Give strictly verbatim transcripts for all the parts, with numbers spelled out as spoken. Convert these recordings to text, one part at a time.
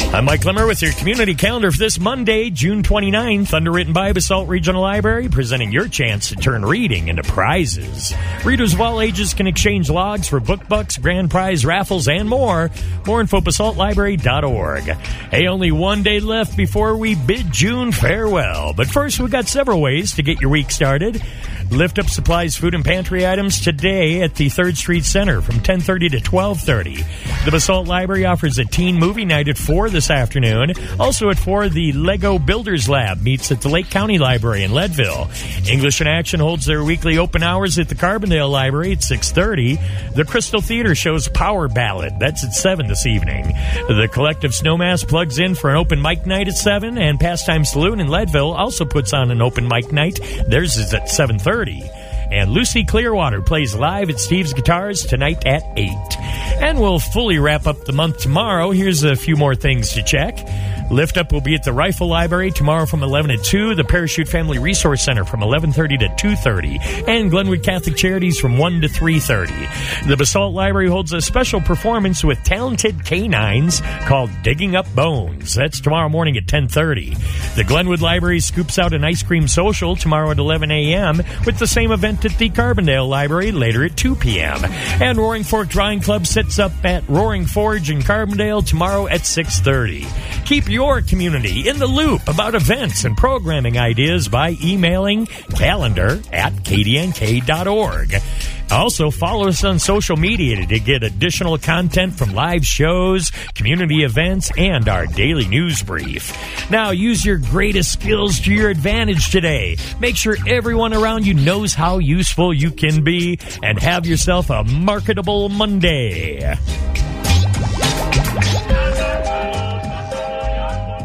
I'm Mike Limmer with your community calendar for this Monday, June twenty-ninth, underwritten by Basalt Regional Library, presenting your chance to turn reading into prizes. Readers of all ages can exchange logs for book bucks, grand prize raffles, and more. More info, basalt library dot org. Hey, only one day left before we bid June farewell. But first, we've got several ways to get your week started. Lift Up Supplies food and pantry items today at the third Street Center from ten thirty to twelve thirty. The Basalt Library offers a teen movie night at four this afternoon. Also at four, the Lego Builders Lab meets at the Lake County Library in Leadville. English in Action holds their weekly open hours at the Carbondale Library at six thirty. The Crystal Theater shows Power Ballad. That's at seven this evening. The Collective Snowmass plugs in for an open mic night at seven, and Pastime Saloon in Leadville also puts on an open mic night. Theirs is at seven thirty. And Lucy Clearwater plays live at Steve's Guitars tonight at eight. And we'll fully wrap up the month tomorrow. Here's a few more things to check. Lift Up will be at the Rifle Library tomorrow from eleven to two, the Parachute Family Resource Center from eleven thirty to two thirty, and Glenwood Catholic Charities from one to three thirty. The Basalt Library holds a special performance with talented canines called Digging Up Bones. That's tomorrow morning at ten thirty. The Glenwood Library scoops out an ice cream social tomorrow at eleven a.m. with the same event at the Carbondale Library later at two p.m. And Roaring Fork Drawing Club sets up at Roaring Forge in Carbondale tomorrow at six thirty. Keep your community in the loop about events and programming ideas by emailing calendar at k d n k dot org. Also, follow us on social media to get additional content from live shows, community events, and our daily news brief. Now, use your greatest skills to your advantage today. Make sure everyone around you knows how useful you can be, and have yourself a marketable Monday.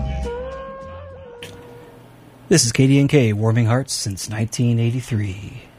This is K D N K, warming hearts since nineteen eighty-three.